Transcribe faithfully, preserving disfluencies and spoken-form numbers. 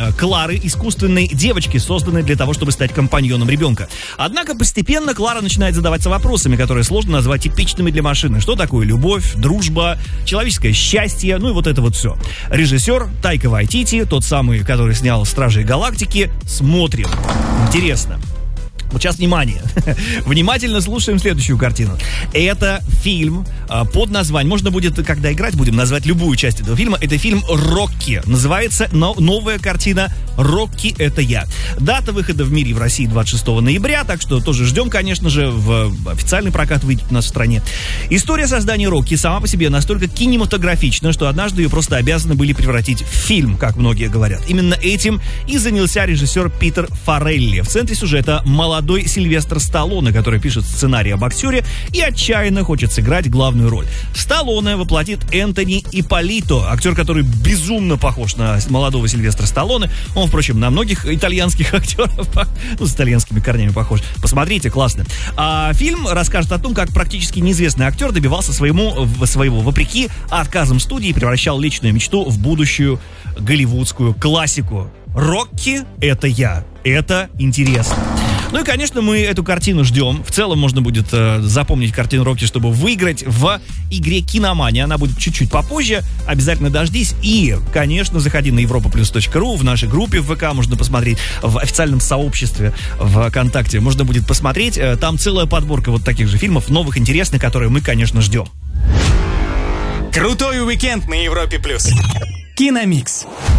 э, Клары, искусственной девочки, созданной для того, чтобы стать компаньоном ребенка. Однако постепенно Клара начинает задаваться вопросами, которые сложно назвать типичными для машины. Что такое любовь, дружба, человеческое счастье, ну и вот это вот все. Режиссер Тайка Вайтити, тот самый, который снял «Стражей Галактики», смотрим. Интересно. Вот сейчас внимание. Внимательно слушаем следующую картину. Это фильм а, под названием, можно будет, когда играть будем, назвать любую часть этого фильма. Это фильм «Рокки». Называется но, новая картина «Рокки. Это я». Дата выхода в мире в России двадцать шестого ноября, так что тоже ждем, конечно же, в официальный прокат выйдет у нас в стране. История создания «Рокки» сама по себе настолько кинематографична, что однажды ее просто обязаны были превратить в фильм, как многие говорят. Именно этим и занялся режиссер Питер Фаррелли. В центре сюжета молодой Молодой Сильвестр Сталлоне, который пишет сценарий об актере и отчаянно хочет сыграть главную роль. Сталлоне воплотит Энтони Ипполито, актер, который безумно похож на молодого Сильвестра Сталлоне. Он, впрочем, на многих итальянских актеров, ну, с итальянскими корнями похож. Посмотрите, классно. А фильм расскажет о том, как практически неизвестный актер добивался своему, своего вопреки отказам студии и превращал личную мечту в будущую голливудскую классику. «Рокки — это я». Это интересно. Ну и, конечно, мы эту картину ждем. В целом можно будет э, запомнить картину «Рокки», чтобы выиграть в игре «Киномания». Она будет чуть-чуть попозже. Обязательно дождись. И, конечно, заходи на европа плюс точка ру. В нашей группе в ВК можно посмотреть. В официальном сообществе в ВКонтакте можно будет посмотреть. Э, там целая подборка вот таких же фильмов, новых, интересных, которые мы, конечно, ждем. Крутой уикенд на Европе плюс. Киномикс.